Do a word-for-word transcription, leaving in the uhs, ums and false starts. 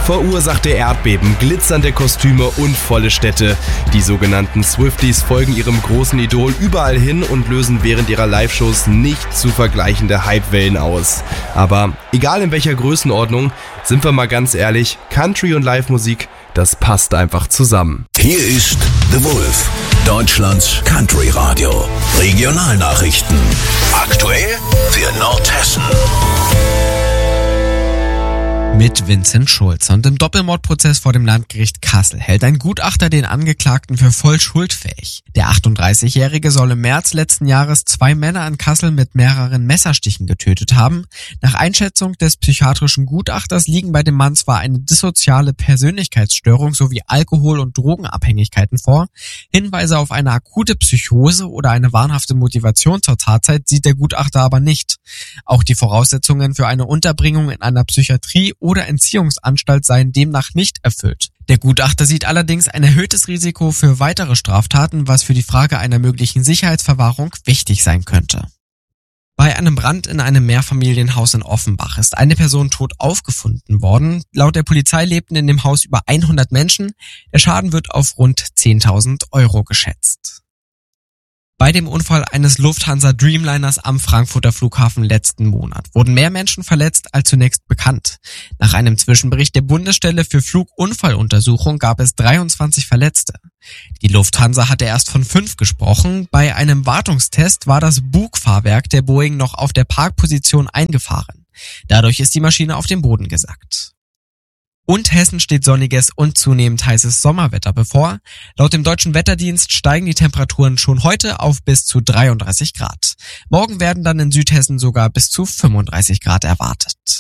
Verursachte Erdbeben, glitzernde Kostüme und volle Städte. Die sogenannten Swifties folgen ihrem großen Idol überall hin und lösen während ihrer Live-Shows nicht zu vergleichende Hypewellen aus. Aber egal in welcher Größenordnung, sind wir mal ganz ehrlich, Country und Live-Musik, das passt einfach zusammen. Hier ist The Wolf, Deutschlands Country-Radio. Regionalnachrichten. Aktuell für Nordhessen. Mit Vincent Schulz. Und im Doppelmordprozess vor dem Landgericht Kassel hält ein Gutachter den Angeklagten für voll schuldfähig. Der achtunddreißigjährige soll im März letzten Jahres zwei Männer in Kassel mit mehreren Messerstichen getötet haben. Nach Einschätzung des psychiatrischen Gutachters liegen bei dem Mann zwar eine dissoziale Persönlichkeitsstörung sowie Alkohol- und Drogenabhängigkeiten vor. Hinweise auf eine akute Psychose oder eine wahnhafte Motivation zur Tatzeit sieht der Gutachter aber nicht. Auch die Voraussetzungen für eine Unterbringung in einer Psychiatrie oder Entziehungsanstalt seien demnach nicht erfüllt. Der Gutachter sieht allerdings ein erhöhtes Risiko für weitere Straftaten, was für die Frage einer möglichen Sicherheitsverwahrung wichtig sein könnte. Bei einem Brand in einem Mehrfamilienhaus in Offenbach ist eine Person tot aufgefunden worden. Laut der Polizei lebten in dem Haus über hundert Menschen. Der Schaden wird auf rund zehntausend Euro geschätzt. Bei dem Unfall eines Lufthansa Dreamliners am Frankfurter Flughafen letzten Monat wurden mehr Menschen verletzt als zunächst bekannt. Nach einem Zwischenbericht der Bundesstelle für Flugunfalluntersuchung gab es dreiundzwanzig Verletzte. Die Lufthansa hatte erst von fünf gesprochen. Bei einem Wartungstest war das Bugfahrwerk der Boeing noch auf der Parkposition eingefahren. Dadurch ist die Maschine auf den Boden gesackt. Und Hessen steht sonniges und zunehmend heißes Sommerwetter bevor. Laut dem Deutschen Wetterdienst steigen die Temperaturen schon heute auf bis zu dreiunddreißig Grad. Morgen werden dann in Südhessen sogar bis zu fünfunddreißig Grad erwartet.